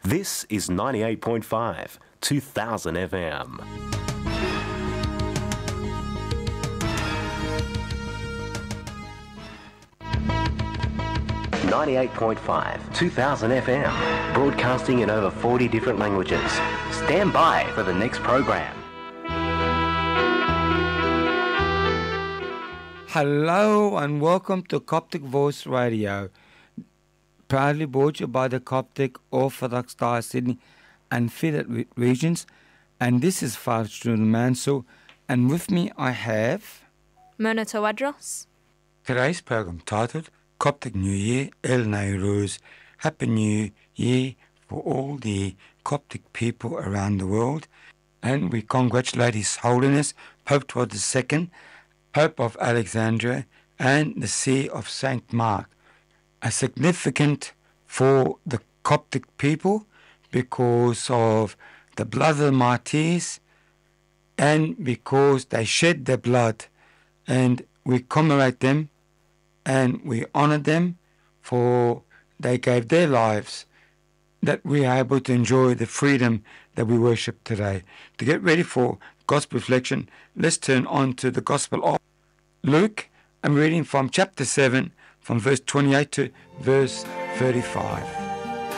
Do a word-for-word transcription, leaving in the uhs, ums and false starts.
This is ninety-eight point five, two thousand F M. ninety-eight point five, two thousand F M, broadcasting in over forty different languages. Stand by for the next program. Hello and welcome to Coptic Voice Radio, proudly brought to you by the Coptic Orthodox Diocese Sydney and Fidat regions. And this is Father Stuart Mansell, and with me I have Mona Tawadros. Today's program titled Coptic New Year, El Nairouz. Happy New Year for all the Coptic people around the world. And we congratulate His Holiness Pope Paul the Second, Pope of Alexandria, and the See of Saint Mark. A significant for the Coptic people because of the blood of the martyrs and because they shed their blood, and we commemorate them and we honor them for they gave their lives that we are able to enjoy the freedom that we worship today. To get ready for gospel reflection, let's turn on to the Gospel of Luke. I'm reading from chapter seven, from verse twenty-eight to verse thirty-five.